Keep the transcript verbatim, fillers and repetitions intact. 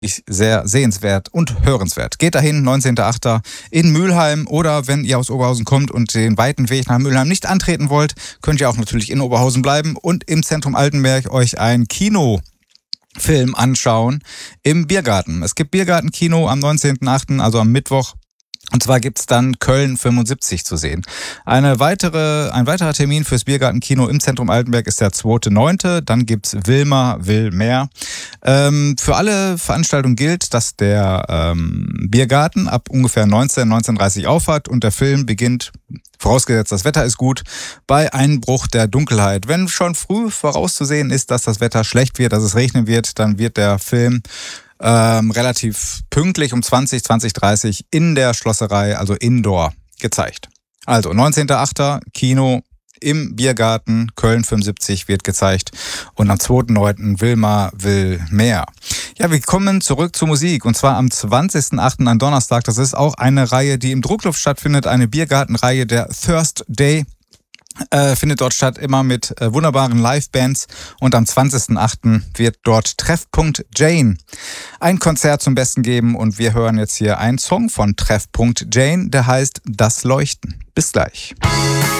sehr sehenswert und hörenswert. Geht dahin, neunzehnter achter in Mülheim, oder wenn ihr aus Oberhausen kommt und den weiten Weg nach Mülheim nicht antreten wollt, könnt ihr auch natürlich in Oberhausen bleiben und im Zentrum Altenberg euch ein Kinofilm anschauen im Biergarten. Es gibt Biergartenkino am neunzehnten achten, also am Mittwoch. Und zwar gibt's dann Köln fünfundsiebzig zu sehen. Eine weitere, ein weiterer Termin fürs Biergartenkino im Zentrum Altenberg ist der zweiter neunte Dann gibt's Wilma will mehr. Ähm, für alle Veranstaltungen gilt, dass der ähm, Biergarten ab ungefähr neunzehn, neunzehn Uhr dreißig aufhat und der Film beginnt, vorausgesetzt das Wetter ist gut, bei Einbruch der Dunkelheit. Wenn schon früh vorauszusehen ist, dass das Wetter schlecht wird, dass es regnen wird, dann wird der Film Ähm, relativ pünktlich um zwanzig, zwanzig Uhr dreißig in der Schlosserei, also Indoor, gezeigt. Also neunzehnter achter Kino im Biergarten, Köln fünfundsiebzig wird gezeigt, und am zweiter neunter Wilma will mehr. Ja, wir kommen zurück zur Musik, und zwar am zwanzigster achter an Donnerstag. Das ist auch eine Reihe, die im Druckluft stattfindet, eine Biergartenreihe, der Thirst Day. Äh, findet dort statt, immer mit äh, wunderbaren Live-Bands, und am zwanzigster achter wird dort Treffpunkt Jane ein Konzert zum Besten geben, und wir hören jetzt hier einen Song von Treffpunkt Jane, der heißt Das Leuchten. Bis gleich.